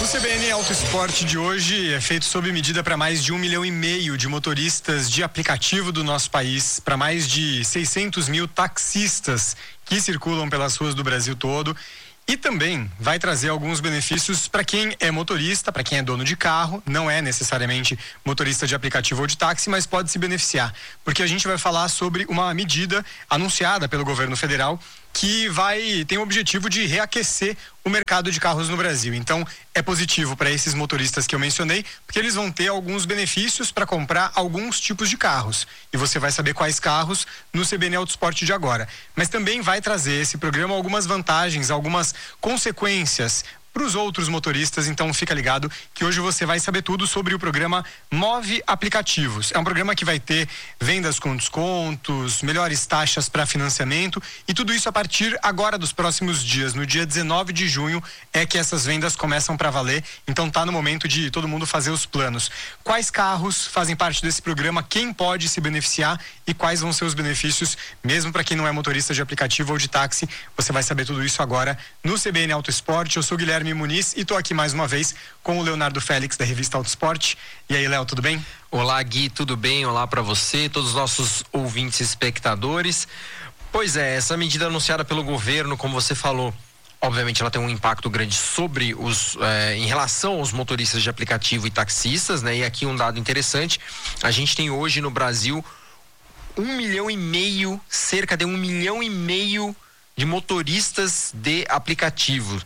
O CBN Auto Esporte de hoje é feito sob medida para mais de 1,5 milhão de motoristas de aplicativo do nosso país, para mais de 600 mil taxistas que circulam pelas ruas do Brasil todo. E também vai trazer alguns benefícios para quem é motorista, para quem é dono de carro, não é necessariamente motorista de aplicativo ou de táxi, mas pode se beneficiar. Porque a gente vai falar sobre uma medida anunciada pelo governo federal que tem o objetivo de reaquecer o mercado de carros no Brasil. Então, é positivo para esses motoristas que eu mencionei, porque eles vão ter alguns benefícios para comprar alguns tipos de carros. E você vai saber quais carros no CBN Auto Esporte de agora. Mas também vai trazer esse programa algumas vantagens, algumas consequências para os outros motoristas, então fica ligado que hoje você vai saber tudo sobre o programa Move Aplicativos. É um programa que vai ter vendas com descontos, melhores taxas para financiamento e tudo isso a partir agora dos próximos dias. No dia 19 de junho é que essas vendas começam para valer, então tá no momento de todo mundo fazer os planos. Quais carros fazem parte desse programa, quem pode se beneficiar e quais vão ser os benefícios, mesmo para quem não é motorista de aplicativo ou de táxi, você vai saber tudo isso agora no CBN Auto Esporte. Eu sou Guilherme Muniz e tô aqui mais uma vez com o Leonardo Félix da revista Auto Esporte. E aí, Léo, tudo bem? Olá, Gui, tudo bem? Olá para você, todos os nossos ouvintes e espectadores. Pois é, essa medida anunciada pelo governo, como você falou, obviamente ela tem um impacto grande sobre em relação aos motoristas de aplicativo e taxistas, né? E aqui um dado interessante, a gente tem hoje no Brasil 1,5 milhão, cerca de 1,5 milhão de motoristas de aplicativo.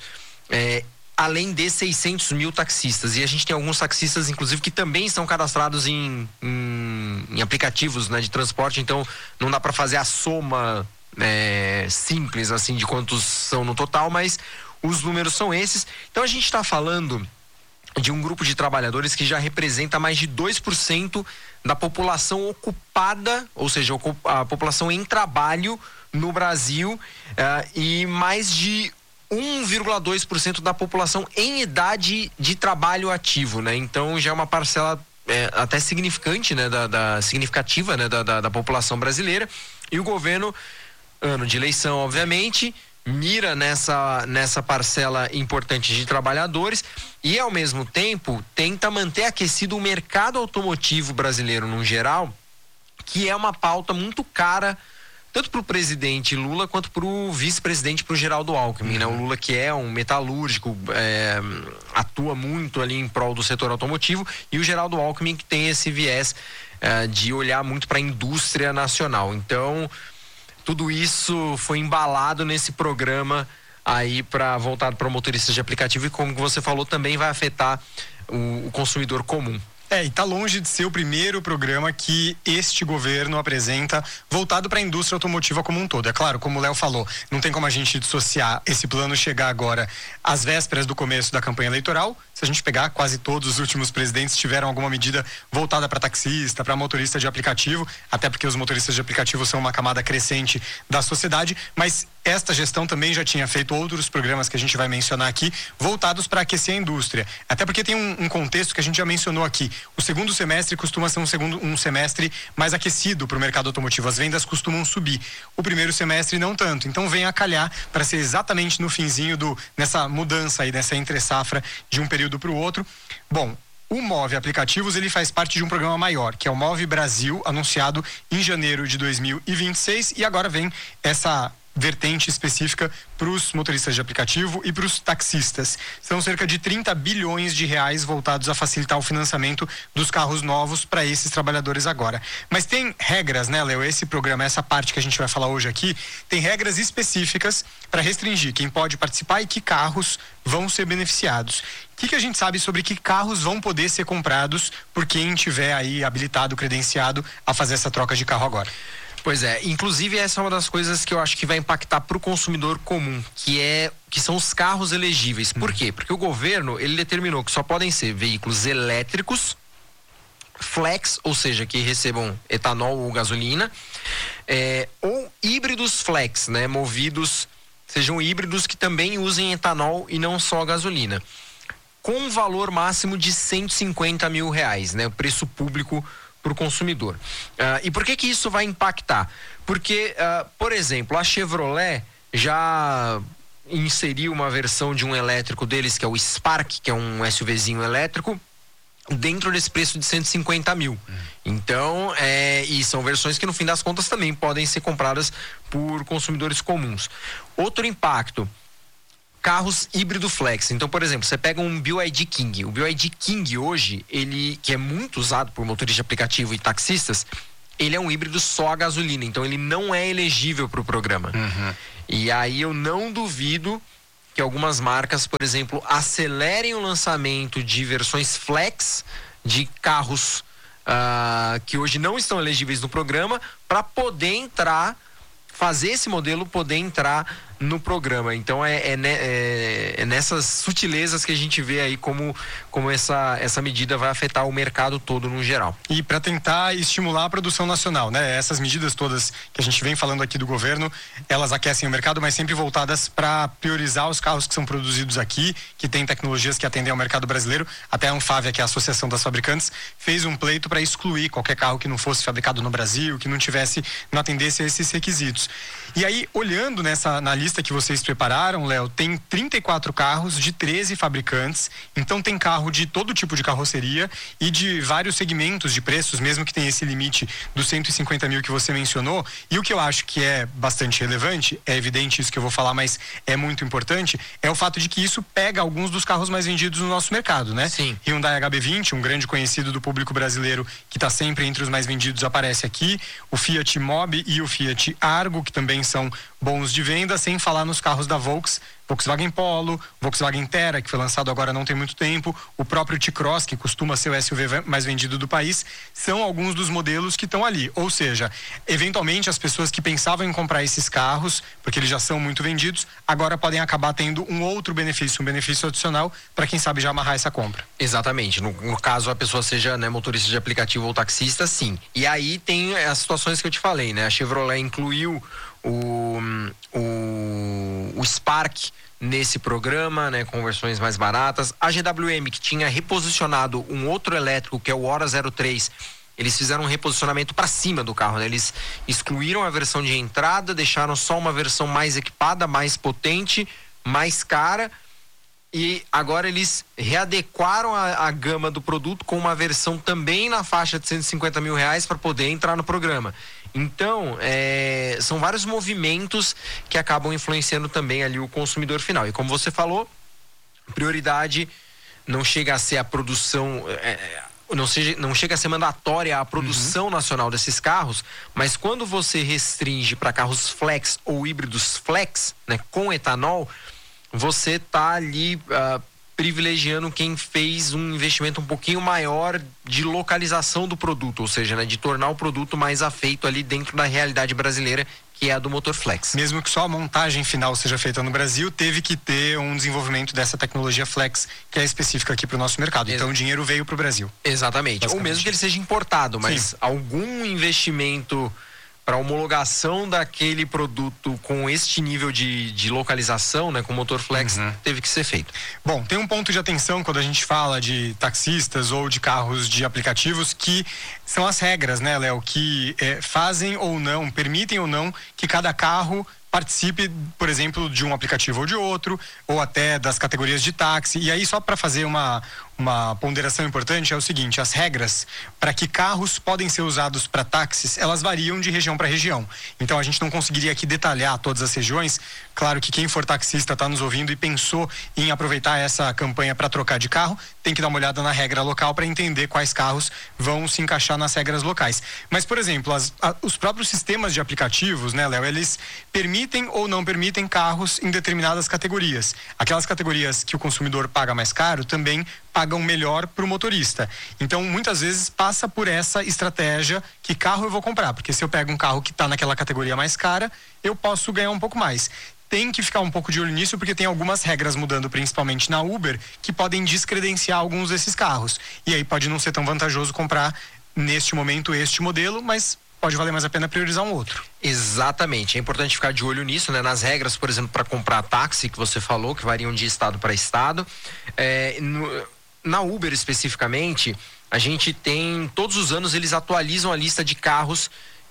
Além de 600 mil taxistas. E a gente tem alguns taxistas, inclusive, que também estão cadastrados em aplicativos, né, de transporte. Então, não dá para fazer a soma simples, assim, de quantos são no total, mas os números são esses. Então, a gente está falando de um grupo de trabalhadores que já representa mais de 2% da população ocupada, ou seja, a população em trabalho no Brasil, e mais de 1,2% da população em idade de trabalho ativo, né? Então já é uma parcela até significante, né? Significativa, né? Da população brasileira. E o governo, ano de eleição, obviamente, mira nessa parcela importante de trabalhadores e, ao mesmo tempo, tenta manter aquecido o mercado automotivo brasileiro no geral, que é uma pauta muito cara tanto para o presidente Lula quanto para o vice-presidente, para o Geraldo Alckmin, né? O Lula, que é um metalúrgico, atua muito ali em prol do setor automotivo, e o Geraldo Alckmin, que tem esse viés de olhar muito para a indústria nacional. Então, tudo isso foi embalado nesse programa aí voltado para motoristas de aplicativo e, como você falou, também vai afetar o consumidor comum. E tá longe de ser o primeiro programa que este governo apresenta voltado para a indústria automotiva como um todo. É claro, como o Léo falou, não tem como a gente dissociar esse plano chegar agora às vésperas do começo da campanha eleitoral. Se a gente pegar, quase todos os últimos presidentes tiveram alguma medida voltada para taxista, para motorista de aplicativo, até porque os motoristas de aplicativo são uma camada crescente da sociedade, mas esta gestão também já tinha feito outros programas que a gente vai mencionar aqui, voltados para aquecer a indústria. Até porque tem um contexto que a gente já mencionou aqui. O segundo semestre costuma ser um semestre mais aquecido para o mercado automotivo. As vendas costumam subir. O primeiro semestre não tanto. Então vem a calhar para ser exatamente no finzinho nessa mudança aí, nessa entre-safra de um período para o outro. Bom, o Move Aplicativos, ele faz parte de um programa maior, que é o Move Brasil, anunciado em janeiro de 2026, e agora vem essa vertente específica para os motoristas de aplicativo e para os taxistas. São cerca de 30 bilhões de reais voltados a facilitar o financiamento dos carros novos para esses trabalhadores agora. Mas tem regras, né, Léo? Esse programa, essa parte que a gente vai falar hoje aqui, tem regras específicas para restringir quem pode participar e que carros vão ser beneficiados. O que a gente sabe sobre que carros vão poder ser comprados por quem tiver aí habilitado, credenciado a fazer essa troca de carro agora? Pois é, inclusive essa é uma das coisas que eu acho que vai impactar para o consumidor comum, que são os carros elegíveis. Por quê? Porque o governo, ele determinou que só podem ser veículos elétricos, flex, ou seja, que recebam etanol ou gasolina, ou híbridos flex, né, sejam híbridos que também usem etanol e não só gasolina, com um valor máximo de R$150 mil, né, o preço público para o consumidor. E por que isso vai impactar? Porque, por exemplo, a Chevrolet já inserir uma versão de um elétrico deles, que é o Spark, que é um SUVzinho elétrico, dentro desse preço de 150 mil. Então, e são versões que no fim das contas também podem ser compradas por consumidores comuns. Outro impacto, carros híbrido flex. Então, por exemplo, você pega um BYD King. O BYD King hoje, ele, que é muito usado por motoristas de aplicativo e taxistas, ele é um híbrido só a gasolina, então ele não é elegível para o programa. E aí eu não duvido que algumas marcas, por exemplo, acelerem o lançamento de versões flex de carros que hoje não estão elegíveis no programa, para poder entrar, fazer esse modelo poder entrar no programa. Então é nessas sutilezas que a gente vê aí como essa medida vai afetar o mercado todo no geral. E para tentar estimular a produção nacional, né? Essas medidas todas que a gente vem falando aqui do governo, elas aquecem o mercado, mas sempre voltadas para priorizar os carros que são produzidos aqui, que tem tecnologias que atendem ao mercado brasileiro. Até a Anfávia, que é a Associação das Fabricantes, fez um pleito para excluir qualquer carro que não fosse fabricado no Brasil, que não atendesse a esses requisitos. E aí, olhando na lista que vocês prepararam, Léo, tem 34 carros de 13 fabricantes, então tem carro de todo tipo de carroceria e de vários segmentos de preços, mesmo que tenha esse limite dos 150 mil que você mencionou. E o que eu acho que é bastante relevante, é evidente isso que eu vou falar, mas é muito importante, é o fato de que isso pega alguns dos carros mais vendidos no nosso mercado, né? Sim. Hyundai HB20, um grande conhecido do público brasileiro, que está sempre entre os mais vendidos, aparece aqui. O Fiat Mobi e o Fiat Argo, que também são bons de venda, sem falar nos carros da Volkswagen Polo, Volkswagen Terra, que foi lançado agora não tem muito tempo, o próprio T-Cross, que costuma ser o SUV mais vendido do país, são alguns dos modelos que estão ali. Ou seja, eventualmente as pessoas que pensavam em comprar esses carros, porque eles já são muito vendidos, agora podem acabar tendo um outro benefício, um benefício adicional, para quem sabe já amarrar essa compra. Exatamente. No caso a pessoa seja, né, motorista de aplicativo ou taxista, sim. E aí tem as situações que eu te falei, né? A Chevrolet incluiu o Spark nesse programa, né, com versões mais baratas. A GWM, que tinha reposicionado um outro elétrico, que é o Hora 03, eles fizeram um reposicionamento para cima do carro, né? Eles excluíram a versão de entrada, deixaram só uma versão mais equipada, mais potente, mais cara, e agora eles readequaram a gama do produto com uma versão também na faixa de 150 mil reais para poder entrar no programa. Então, são vários movimentos que acabam influenciando também ali o consumidor final. E como você falou, prioridade não chega a ser a produção, não chega a ser mandatória a produção nacional desses carros, mas quando você restringe para carros flex ou híbridos flex, né, com etanol, você está ali privilegiando quem fez um investimento um pouquinho maior de localização do produto, ou seja, né, de tornar o produto mais afeito ali dentro da realidade brasileira, que é a do motor flex. Mesmo que só a montagem final seja feita no Brasil, teve que ter um desenvolvimento dessa tecnologia flex, que é específica aqui para o nosso mercado. Então o dinheiro veio para o Brasil. Exatamente. Ou mesmo que ele seja importado, mas sim, algum investimento para homologação daquele produto com este nível de localização, né, com motor flex, teve que ser feito. Bom, tem um ponto de atenção quando a gente fala de taxistas ou de carros de aplicativos, que são as regras, né, Léo, que fazem ou não, permitem ou não que cada carro participe, por exemplo, de um aplicativo ou de outro, ou até das categorias de táxi. E aí, só para fazer uma ponderação importante, é o seguinte: as regras para que carros podem ser usados para táxis, elas variam de região para região. Então a gente não conseguiria aqui detalhar todas as regiões. Claro que quem for taxista está nos ouvindo e pensou em aproveitar essa campanha para trocar de carro, tem que dar uma olhada na regra local para entender quais carros vão se encaixar nas regras locais. Mas, por exemplo, os próprios sistemas de aplicativos, né, Léo, eles permitem ou não permitem carros em determinadas categorias. Aquelas categorias que o consumidor paga mais caro também pagam melhor para o motorista. Então, muitas vezes passa por essa estratégia: que carro eu vou comprar? Porque se eu pego um carro que está naquela categoria mais cara, eu posso ganhar um pouco mais. Tem que ficar um pouco de olho nisso, porque tem algumas regras mudando, principalmente na Uber, que podem descredenciar alguns desses carros. E aí pode não ser tão vantajoso comprar, neste momento, este modelo, mas pode valer mais a pena priorizar um outro. Exatamente, é importante ficar de olho nisso, né? Nas regras, por exemplo, para comprar táxi, que você falou, que variam de estado para estado. Na Uber especificamente, a gente tem, todos os anos eles atualizam a lista de carros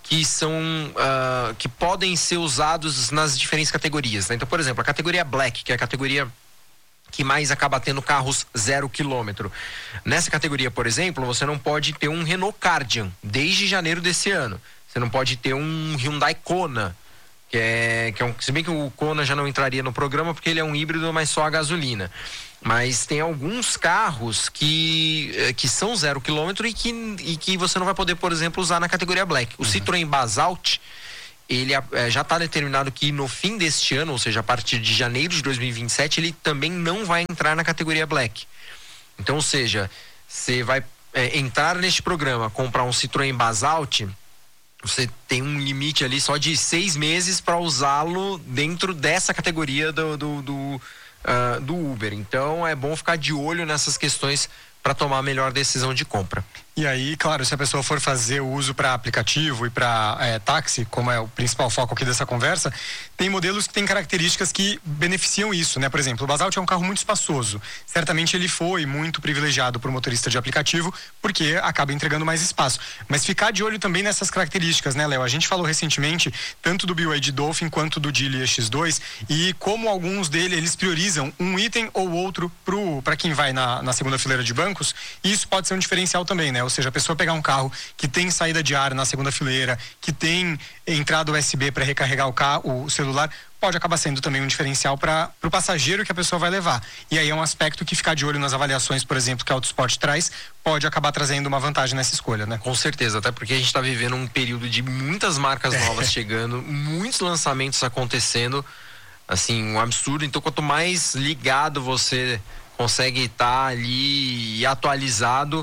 que são que podem ser usados nas diferentes categorias, né? Então, por exemplo, a categoria Black, que é a categoria que mais acaba tendo carros 0 quilômetro. Nessa categoria, por exemplo, você não pode ter um Renault Kardian desde janeiro desse ano. Você não pode ter um Hyundai Kona, que é se bem que o Kona já não entraria no programa porque ele é um híbrido, mas só a gasolina. Mas tem alguns carros que são 0 quilômetro e que você não vai poder, por exemplo, usar na categoria Black. O Citroën Basalt, ele já está determinado que no fim deste ano, ou seja, a partir de janeiro de 2027, ele também não vai entrar na categoria Black. Então, ou seja, você vai entrar neste programa, comprar um Citroën Basalt, você tem um limite ali só de 6 meses para usá-lo dentro dessa categoria do Uber. Então, é bom ficar de olho nessas questões para tomar a melhor decisão de compra. E aí, claro, se a pessoa for fazer o uso para aplicativo e para táxi, como é o principal foco aqui dessa conversa, tem modelos que têm características que beneficiam isso, né? Por exemplo, o Basalt é um carro muito espaçoso. Certamente ele foi muito privilegiado por motorista de aplicativo, porque acaba entregando mais espaço. Mas ficar de olho também nessas características, né, Léo? A gente falou recentemente tanto do BYD Dolphin quanto do Geely X2 e como alguns deles, eles priorizam um item ou outro para quem vai na segunda fileira de bancos, e isso pode ser um diferencial também, né? Ou seja, a pessoa pegar um carro que tem saída de ar na segunda fileira, que tem entrada USB para recarregar o celular, pode acabar sendo também um diferencial para o passageiro que a pessoa vai levar. E aí é um aspecto que ficar de olho nas avaliações, por exemplo, que a Autosport traz, pode acabar trazendo uma vantagem nessa escolha, né? Com certeza, até porque a gente está vivendo um período de muitas marcas novas chegando, muitos lançamentos acontecendo, assim, um absurdo. Então, quanto mais ligado você consegue estar ali e atualizado,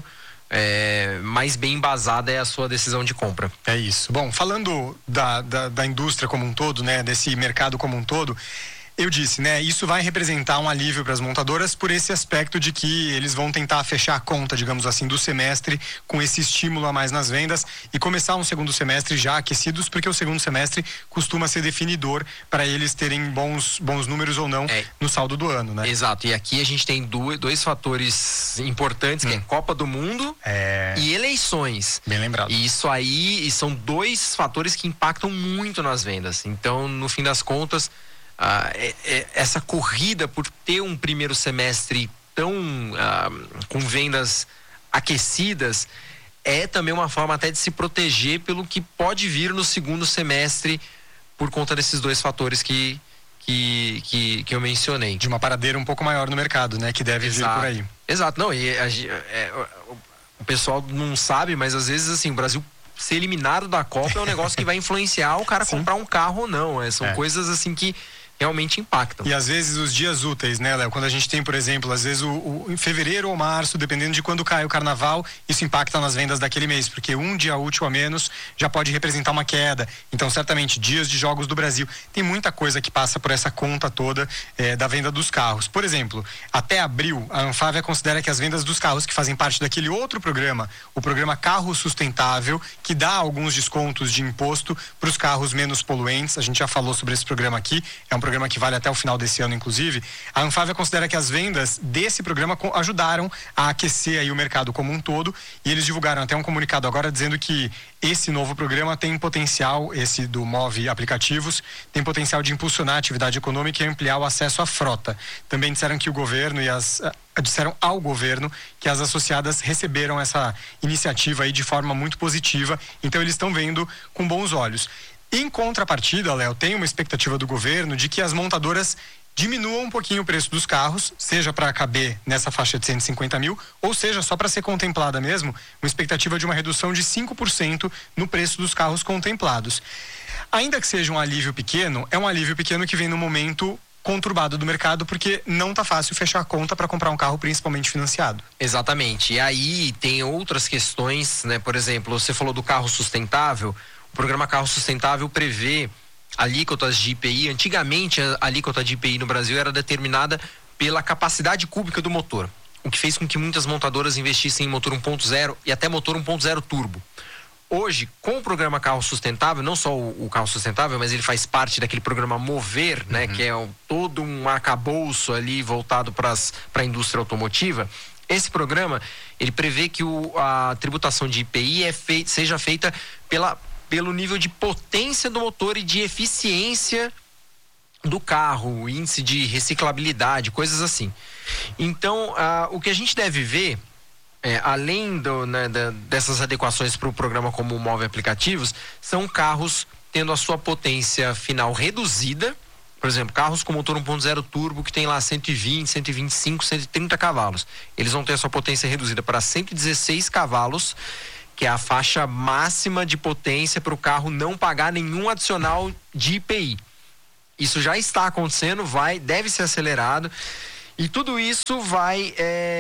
mais bem embasada é a sua decisão de compra. É isso. Bom, falando da indústria como um todo, né, desse mercado como um todo, eu disse, né, isso vai representar um alívio para as montadoras por esse aspecto de que eles vão tentar fechar a conta, digamos assim, do semestre com esse estímulo a mais nas vendas e começar um segundo semestre já aquecidos, porque o segundo semestre costuma ser definidor para eles terem bons números ou não no saldo do ano, né? Exato, e aqui a gente tem dois fatores importantes, que é Copa do Mundo e eleições. Bem lembrado. E isso aí são dois fatores que impactam muito nas vendas. Então, no fim das contas, essa corrida por ter um primeiro semestre tão com vendas aquecidas é também uma forma até de se proteger pelo que pode vir no segundo semestre por conta desses dois fatores que eu mencionei. De uma paradeira um pouco maior no mercado, né? Que deve vir por aí. Exato, não, o pessoal não sabe, mas às vezes assim, o Brasil ser eliminado da Copa é um negócio que vai influenciar o cara comprar um carro ou não. São coisas assim que realmente impactam. E às vezes os dias úteis, né, Léo? Quando a gente tem, por exemplo, às vezes em fevereiro ou março, dependendo de quando cai o carnaval, isso impacta nas vendas daquele mês, porque um dia útil a menos já pode representar uma queda. Então, certamente, dias de jogos do Brasil. Tem muita coisa que passa por essa conta toda da venda dos carros. Por exemplo, até abril, a Anfávia considera que as vendas dos carros que fazem parte daquele outro programa, o programa Carro Sustentável, que dá alguns descontos de imposto para os carros menos poluentes. A gente já falou sobre esse programa aqui. É um programa que vale até o final desse ano, inclusive. A Anfávia considera que as vendas desse programa ajudaram a aquecer aí o mercado como um todo, e eles divulgaram até um comunicado agora dizendo que esse novo programa tem potencial, esse do Move Aplicativos, tem potencial de impulsionar a atividade econômica e ampliar o acesso à frota. Também disseram que o governo disseram ao governo que as associadas receberam essa iniciativa aí de forma muito positiva, então eles estão vendo com bons olhos. Em contrapartida, Léo, tem uma expectativa do governo de que as montadoras diminuam um pouquinho o preço dos carros, seja para caber nessa faixa de 150 mil, ou seja, só para ser contemplada mesmo, uma expectativa de uma redução de 5% no preço dos carros contemplados. Ainda que seja um alívio pequeno, é um alívio pequeno que vem no momento conturbado do mercado, porque não tá fácil fechar a conta para comprar um carro, principalmente financiado. Exatamente. E aí tem outras questões, né? Por exemplo, você falou do carro sustentável. O programa Carro Sustentável prevê alíquotas de IPI. Antigamente, a alíquota de IPI no Brasil era determinada pela capacidade cúbica do motor, o que fez com que muitas montadoras investissem em motor 1.0 e até motor 1.0 turbo. Hoje, com o programa Carro Sustentável, não só o Carro Sustentável, mas ele faz parte daquele programa Mover, né, que é todo um arcabouço ali voltado para a indústria automotiva. Esse programa, ele prevê que a tributação de IPI seja feita pela pelo nível de potência do motor e de eficiência do carro, índice de reciclabilidade, coisas assim. Então, o que a gente deve ver, além dessas adequações para o programa como Move Aplicativos, são carros tendo a sua potência final reduzida. Por exemplo, carros com motor 1.0 turbo que tem lá 120, 125, 130 cavalos. Eles vão ter a sua potência reduzida para 116 cavalos, que é a faixa máxima de potência para o carro não pagar nenhum adicional de IPI. Isso já está acontecendo, deve ser acelerado, e tudo isso vai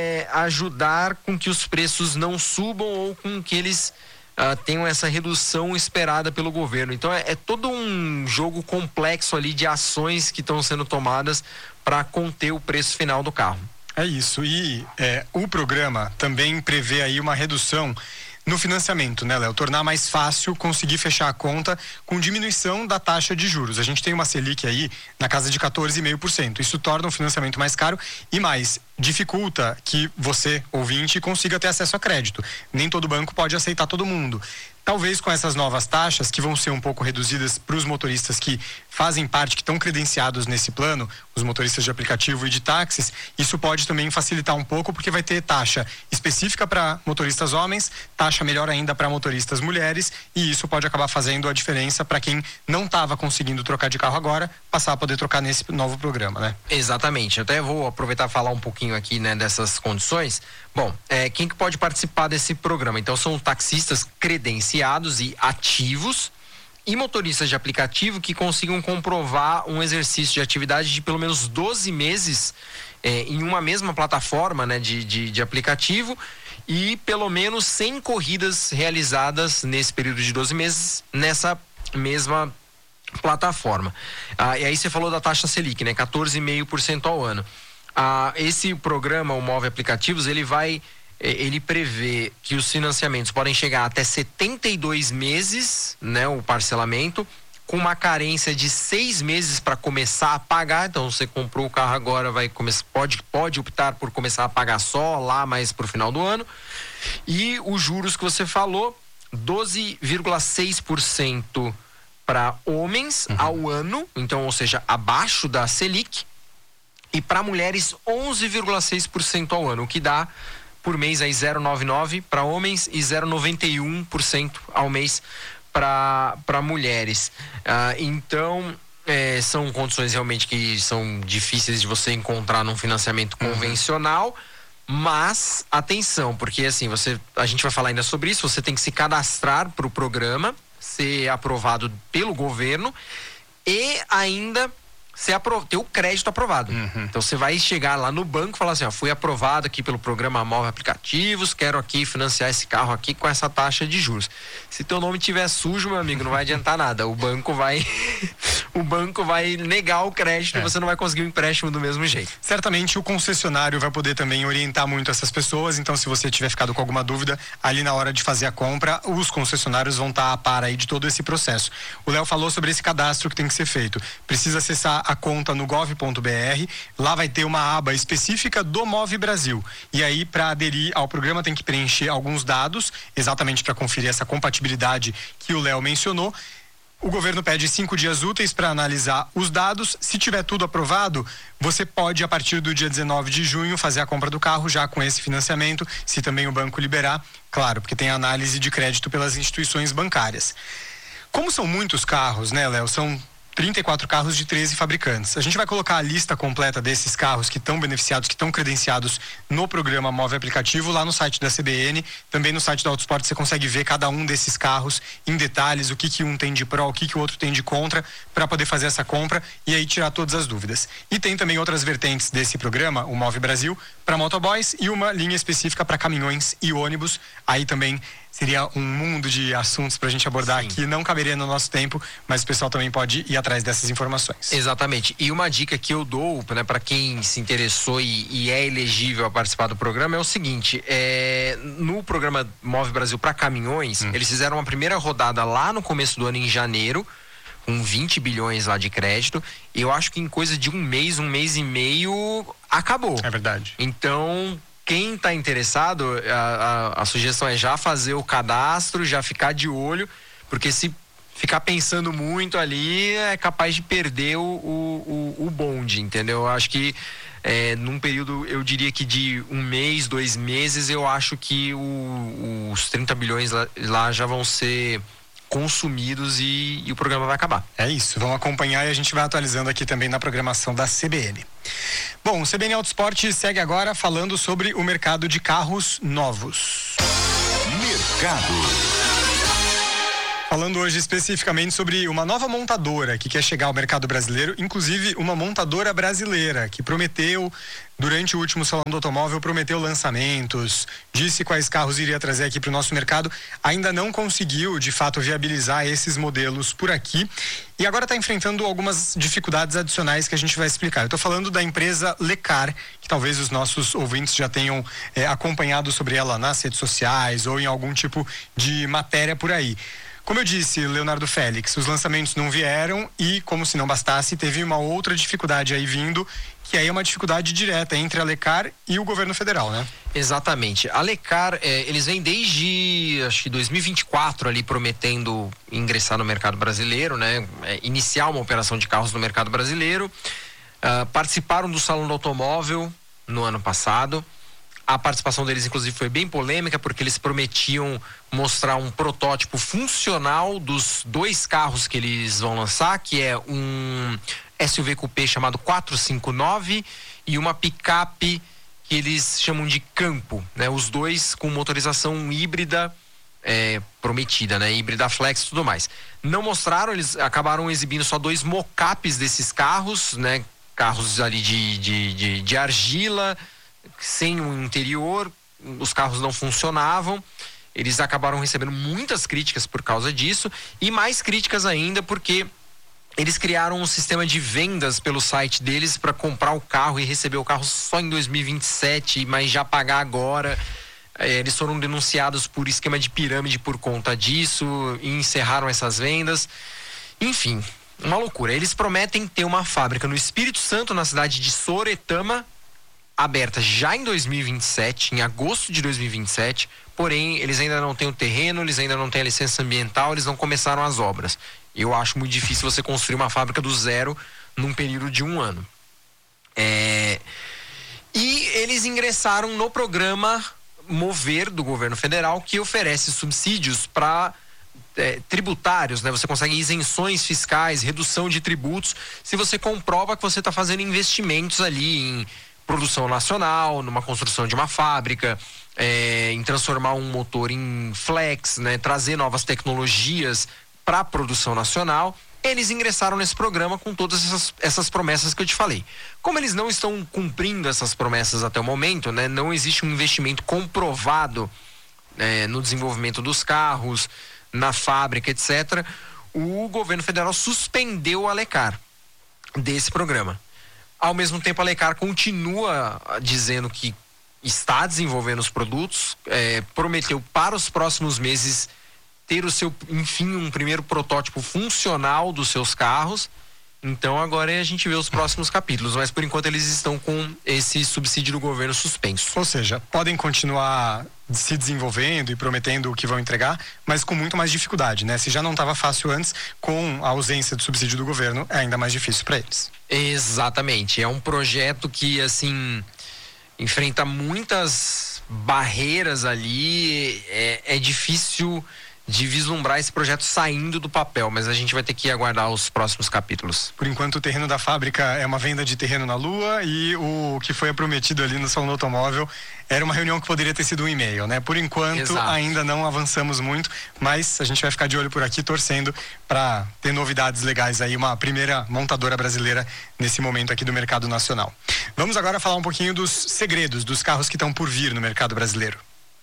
ajudar com que os preços não subam ou com que eles tenham essa redução esperada pelo governo. Então é todo um jogo complexo ali de ações que estão sendo tomadas para conter o preço final do carro. É isso, e o programa também prevê aí uma redução no financiamento, né, Léo? Tornar mais fácil conseguir fechar a conta com diminuição da taxa de juros. A gente tem uma Selic aí na casa de 14,5%. Isso torna o financiamento mais caro e mais dificulta que você, ouvinte, consiga ter acesso a crédito. Nem todo banco pode aceitar todo mundo. Talvez com essas novas taxas, que vão ser um pouco reduzidas para os motoristas que fazem parte, que estão credenciados nesse plano, os motoristas de aplicativo e de táxis, isso pode também facilitar um pouco, porque vai ter taxa específica para motoristas homens, taxa melhor ainda para motoristas mulheres, e isso pode acabar fazendo a diferença para quem não estava conseguindo trocar de carro agora, passar a poder trocar nesse novo programa, né? Exatamente. Eu até vou aproveitar e falar um pouquinho aqui, né, dessas condições. Bom, quem que pode participar desse programa? Então, são taxistas credenciados e ativos e motoristas de aplicativo que consigam comprovar um exercício de atividade de pelo menos 12 meses em uma mesma plataforma, né, de aplicativo, e pelo menos 100 corridas realizadas nesse período de 12 meses nessa mesma plataforma. E aí você falou da taxa Selic, né, 14,5% ao ano. Esse programa, o Move Aplicativos, ele prevê que os financiamentos podem chegar até 72 meses, né, o parcelamento, com uma carência de 6 meses para começar a pagar. Então, você comprou o carro agora, pode optar por começar a pagar só lá mais para o final do ano. E os juros que você falou, 12,6% para homens ao ano, então, ou seja, abaixo da Selic. E para mulheres, 11,6% ao ano, o que dá por mês aí 0,99 para homens e 0,91% ao mês para mulheres. Então, são condições realmente que são difíceis de você encontrar num financiamento convencional, mas atenção, porque assim, a gente vai falar ainda sobre isso, você tem que se cadastrar para o programa, ser aprovado pelo governo e ainda ter o crédito aprovado. Então você vai chegar lá no banco e falar assim, fui aprovado aqui pelo programa Move Aplicativos, quero aqui financiar esse carro aqui com essa taxa de juros. Se teu nome estiver sujo, meu amigo, não vai adiantar nada. O banco vai negar o crédito e você não vai conseguir o empréstimo do mesmo jeito. Certamente o concessionário vai poder também orientar muito essas pessoas, então se você tiver ficado com alguma dúvida, ali na hora de fazer a compra, os concessionários vão estar a par aí de todo esse processo. O Léo falou sobre esse cadastro que tem que ser feito. Precisa acessar a conta no gov.br, lá vai ter uma aba específica do Move Brasil. E aí, para aderir ao programa, tem que preencher alguns dados, exatamente para conferir essa compatibilidade que o Léo mencionou. O governo pede 5 dias úteis para analisar os dados. Se tiver tudo aprovado, você pode, a partir do dia 19 de junho, fazer a compra do carro já com esse financiamento, se também o banco liberar, claro, porque tem análise de crédito pelas instituições bancárias. Como são muitos carros, né, Léo? São 34 carros de 13 fabricantes. A gente vai colocar a lista completa desses carros que estão beneficiados, que estão credenciados no programa Move Aplicativo lá no site da CBN. Também no site da Autosport você consegue ver cada um desses carros em detalhes, o que um tem de pró, o que o outro tem de contra, para poder fazer essa compra e aí tirar todas as dúvidas. E tem também outras vertentes desse programa, o Move Brasil, para motoboys e uma linha específica para caminhões e ônibus. Aí também seria um mundo de assuntos para a gente abordar aqui, não caberia no nosso tempo, mas o pessoal também pode ir atrás dessas informações. Exatamente. E uma dica que eu dou, né, para quem se interessou e é elegível a participar do programa é o seguinte: no programa Move Brasil para caminhões, eles fizeram uma primeira rodada lá no começo do ano, em janeiro, com 20 bilhões lá de crédito, e eu acho que em coisa de um mês e meio, acabou. É verdade. Então, quem está interessado, a sugestão é já fazer o cadastro, já ficar de olho, porque se ficar pensando muito ali é capaz de perder o bonde, entendeu? Eu acho que num período, eu diria que de 1 mês, 2 meses, eu acho que os 30 bilhões lá já vão ser consumidos e o programa vai acabar. É isso, vamos acompanhar e a gente vai atualizando aqui também na programação da CBN. Bom, o CBN Autosport segue agora falando sobre o mercado de carros novos. Mercado. Falando hoje especificamente sobre uma nova montadora que quer chegar ao mercado brasileiro, inclusive uma montadora brasileira que prometeu, durante o último Salão do Automóvel, prometeu lançamentos, disse quais carros iria trazer aqui para o nosso mercado, ainda não conseguiu, de fato, viabilizar esses modelos por aqui e agora está enfrentando algumas dificuldades adicionais que a gente vai explicar. Eu estou falando da empresa Lecar, que talvez os nossos ouvintes já tenham acompanhado sobre ela nas redes sociais ou em algum tipo de matéria por aí. Como eu disse, Leonardo Félix, os lançamentos não vieram e, como se não bastasse, teve uma outra dificuldade aí vindo, que aí é uma dificuldade direta entre a Lecar e o governo federal, né? Exatamente. A Lecar, eles vêm desde, acho que 2024 ali prometendo ingressar no mercado brasileiro, né? Iniciar uma operação de carros no mercado brasileiro. Participaram do Salão do Automóvel no ano passado. A participação deles, inclusive, foi bem polêmica, porque eles prometiam mostrar um protótipo funcional dos 2 carros que eles vão lançar, que é um SUV coupé chamado 459 e uma picape que eles chamam de Campo, né? Os 2 com motorização híbrida prometida, né? Híbrida flex e tudo mais. Não mostraram, eles acabaram exibindo só 2 mockups desses carros, né? Carros ali de argila, sem o interior, os carros não funcionavam. Eles acabaram recebendo muitas críticas por causa disso e mais críticas ainda porque eles criaram um sistema de vendas pelo site deles para comprar o carro e receber o carro só em 2027, mas já pagar agora. Eles foram denunciados por esquema de pirâmide por conta disso e encerraram essas vendas. Enfim, uma loucura. Eles prometem ter uma fábrica no Espírito Santo, na cidade de Soretama, aberta já em 2027, em agosto de 2027, porém eles ainda não têm o terreno, eles ainda não têm a licença ambiental, eles não começaram as obras. Eu acho muito difícil você construir uma fábrica do zero num período de 1 ano. E eles ingressaram no programa Mover do governo federal, que oferece subsídios para tributários, né? Você consegue isenções fiscais, redução de tributos, se você comprova que você está fazendo investimentos ali em produção nacional, numa construção de uma fábrica, em transformar um motor em flex, né? Trazer novas tecnologias para a produção nacional. Eles ingressaram nesse programa com todas essas promessas que eu te falei. Como eles não estão cumprindo essas promessas até o momento, né? Não existe um investimento comprovado no desenvolvimento dos carros, na fábrica, etc. O governo federal suspendeu a Lecar desse programa. Ao mesmo tempo, a Lecar continua dizendo que está desenvolvendo os produtos, prometeu para os próximos meses ter enfim, um primeiro protótipo funcional dos seus carros. Então agora a gente vê os próximos capítulos, mas por enquanto eles estão com esse subsídio do governo suspenso. Ou seja, podem continuar se desenvolvendo e prometendo o que vão entregar, mas com muito mais dificuldade, né? Se já não estava fácil antes, com a ausência do subsídio do governo, é ainda mais difícil para eles. Exatamente, é um projeto que, assim, enfrenta muitas barreiras ali, é difícil de vislumbrar esse projeto saindo do papel, mas a gente vai ter que aguardar os próximos capítulos. Por enquanto, o terreno da fábrica é uma venda de terreno na Lua e o que foi prometido ali no Salão do Automóvel era uma reunião que poderia ter sido um e-mail, né? Por enquanto, Exato. Ainda não avançamos muito, mas a gente vai ficar de olho por aqui, torcendo para ter novidades legais aí, uma primeira montadora brasileira nesse momento aqui do mercado nacional. Vamos agora falar um pouquinho dos segredos dos carros que estão por vir no mercado brasileiro.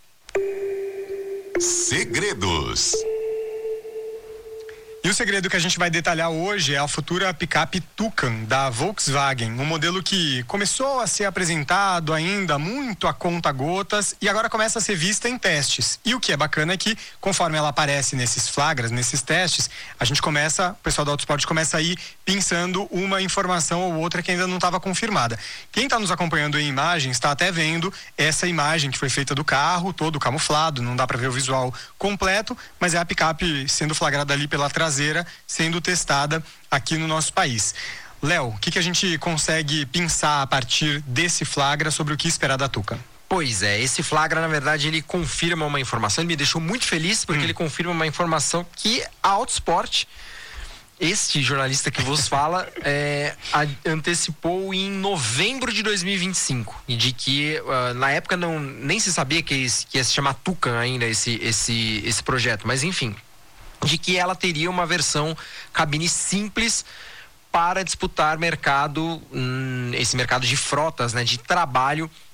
Segredos. E o segredo que a gente vai detalhar hoje é a futura picape Tucano da Volkswagen, um modelo que começou a ser apresentado ainda muito a conta-gotas e agora começa a ser vista em testes. E o que é bacana é que, conforme ela aparece nesses flagras, nesses testes, o pessoal do Autosport começa a ir pensando uma informação ou outra que ainda não estava confirmada. Quem está nos acompanhando em imagens está até vendo essa imagem que foi feita do carro, todo camuflado, não dá para ver o visual completo, mas é a picape sendo flagrada ali pela traseira caseira sendo testada aqui no nosso país. Léo, o que a gente consegue pensar a partir desse flagra sobre o que esperar da Tuca? Pois é, esse flagra, na verdade, ele confirma uma informação, ele me deixou muito feliz porque ele confirma uma informação que a Autosport, este jornalista que vos fala, antecipou em novembro de 2025, e de que na época nem se sabia que ia se chamar Tucan ainda esse projeto, mas enfim, de que ela teria uma versão cabine simples para disputar esse mercado de frotas, né, de trabalho